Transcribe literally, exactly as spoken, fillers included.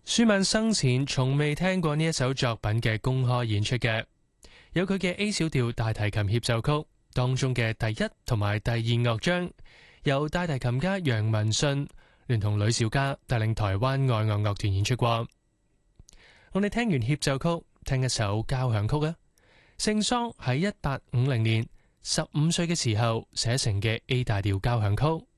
舒曼生前從未聽過呢一首作品嘅公開演出嘅，有佢嘅 A 小調大提琴協奏曲當中嘅第一同埋第二樂章，由大提琴家楊文信聯同呂兆嘉帶領台灣愛樂樂團演出過。我哋聽完協奏曲，聽一首交響曲啊。聖桑喺一八五零年十五歲嘅時候寫成嘅 A 大調交響曲。